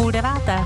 8:30.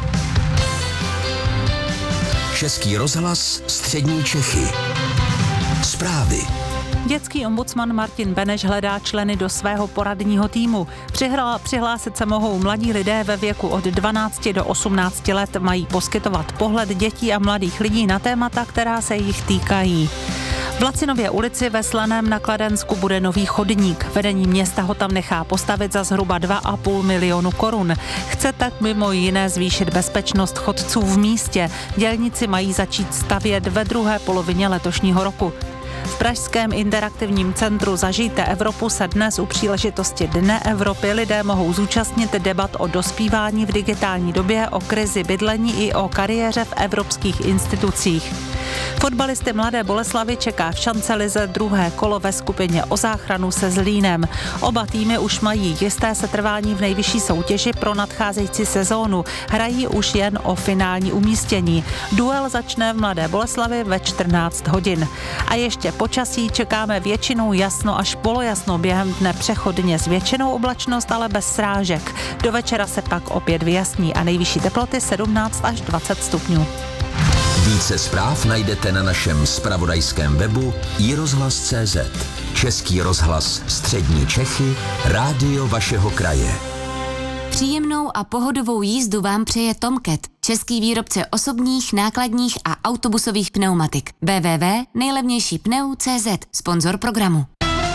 Český rozhlas Střední Čechy. Zprávy. Dětský ombudsman Martin Beneš hledá členy do svého poradního týmu. Přihlásit se mohou mladí lidé ve věku od 12 do 18 let, mají poskytovat pohled dětí a mladých lidí na témata, která se jich týkají. V Lacinově ulici ve Slaném na Kladensku bude nový chodník. Vedení města ho tam nechá postavit za zhruba 2,5 milionu korun. Chce tak mimo jiné zvýšit bezpečnost chodců v místě. Dělníci mají začít stavět ve druhé polovině letošního roku. V pražském interaktivním centru Zažijte Evropu se dnes u příležitosti Dne Evropy lidé mohou zúčastnit debat o dospívání v digitální době, o krizi bydlení i o kariéře v evropských institucích. Fotbalisty Mladé Boleslavi čeká v šancelize druhé kolo ve skupině o záchranu se Zlínem. Oba týmy už mají jisté setrvání v nejvyšší soutěži pro nadcházející sezónu. Hrají už jen o finální umístění. Duel začne v Mladé Boleslavi ve 14 hodin. A ještě počasí čekáme většinou jasno až polojasno, během dne přechodně s většinou oblačnost, ale bez srážek. Do večera se pak opět vyjasní a nejvyšší teploty 17 až 20 stupňů. Více zpráv najdete na našem zpravodajském webu iRozhlas.cz. Český rozhlas Střední Čechy, rádio vašeho kraje. Příjemnou a pohodovou jízdu vám přeje Tomcat, český výrobce osobních, nákladních a autobusových pneumatik. www.nejlevnějšípneu.cz, sponzor programu.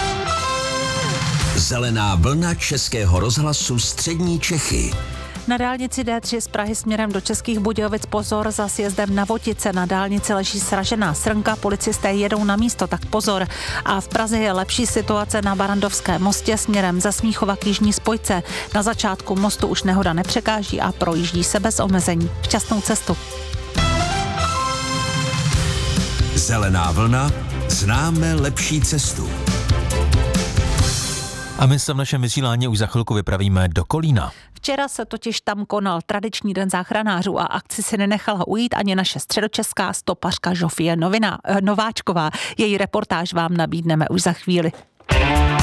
Zelená vlna Českého rozhlasu Střední Čechy. Na dálnici D3 z Prahy směrem do Českých Budějovic pozor, za sjezdem na Votice. Na dálnici leží sražená srnka, policisté jedou na místo, tak pozor. A v Praze je lepší situace na Barandovském mostě směrem ze Smíchova k jižní spojce. Na začátku mostu už nehoda nepřekáží a projíždí se bez omezení. Šťastnou cestu. Zelená vlna, známe lepší cestu. A my se v našem vysílání už za chvilku vypravíme do Kolína. Včera se totiž tam konal tradiční den záchranářů a akci si nenechala ujít ani naše středočeská stopařka Žofie Nováčková. Její reportáž vám nabídneme už za chvíli.